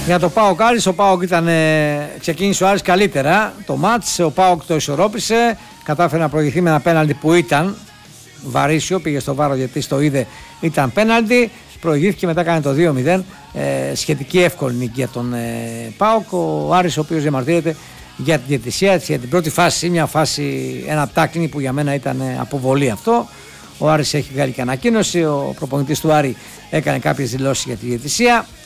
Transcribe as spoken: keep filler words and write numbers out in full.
Για το ΠΑΟΚ Άρης, ο ΠΑΟΚ ήταν, ξεκίνησε ο Άρης καλύτερα το μάτς, ο ΠΑΟΚ το ισορρόπησε, κατάφερε να προηγηθεί με ένα πέναλτι που ήταν βαρύσιο, πήγε στο βάρο γιατί το είδε, ήταν πέναλτι, προηγήθηκε, μετά έκανε το δύο μηδέν, ε, σχετική εύκολη νίκη για τον ε, ΠΑΟΚ. Ο Άρης ο οποίος διαμαρτύρεται για την διαιτησία, για την πρώτη φάση, μια φάση, ένα τάκλινγκ που για μένα ήταν αποβολή αυτό. Ο Άρης έχει βγάλει και ανακοίνωση, ο προπονητής του Άρη έκανε κάποιες δηλώσεις για τη διαιτησία.